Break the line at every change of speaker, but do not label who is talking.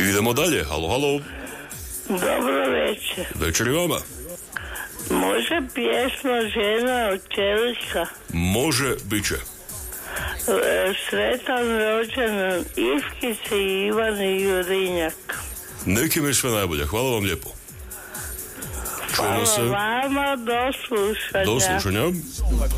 Idemo dalje, halo.
Dobro večer.
Večer i vama.
Može pjesma Žena od Čeliska?
Može, bit će.
Sretan rođendan Ivkice i Ivani Jurinjak.
Neki mi sve najbolje, hvala vam lijepo.
Hvala vama, do slušanja.
Do slušanja.